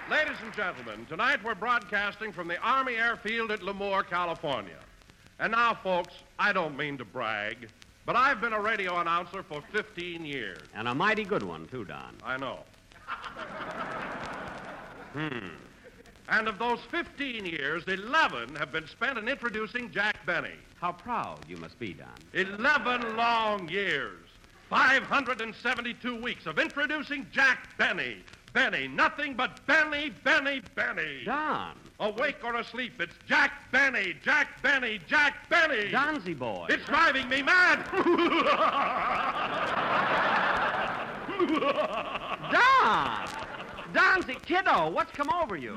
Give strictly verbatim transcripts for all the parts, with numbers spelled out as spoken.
Ladies and gentlemen, tonight we're broadcasting from the Army Airfield at Lemoore, California. And now, folks, I don't mean to brag, but I've been a radio announcer for fifteen years. And a mighty good one, too, Don. I know. hmm. And of those fifteen years, eleven have been spent in introducing Jack Benny. How proud you must be, Don. Eleven long years. five hundred seventy-two weeks of introducing Jack Benny. Benny, nothing but Benny, Benny, Benny. Don. Awake or asleep, it's Jack Benny, Jack Benny, Jack Benny. Donsy boy. It's driving me mad. Don! Donsy, kiddo, what's come over you?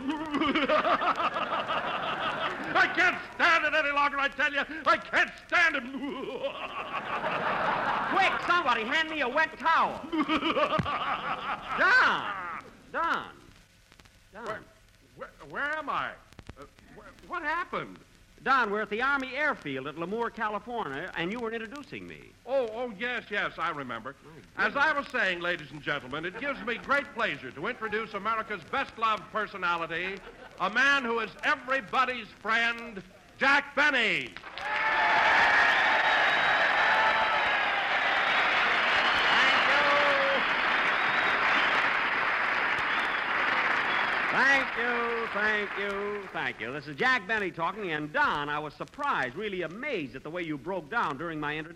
I can't stand it any longer, I tell you. I can't stand it. Quick, somebody, hand me a wet towel. Don! Don. Don. Where, where, where am I? Uh, where, what happened? Don, we're at the Army Airfield at Lemoore, California, and you were introducing me. Oh, oh, yes, yes, I remember. As I was saying, ladies and gentlemen, it gives me great pleasure to introduce America's best-loved personality, a man who is everybody's friend, Jack Benny. Thank you, thank you, thank you. This is Jack Benny talking, and Don, I was surprised, really amazed at the way you broke down during my introduction.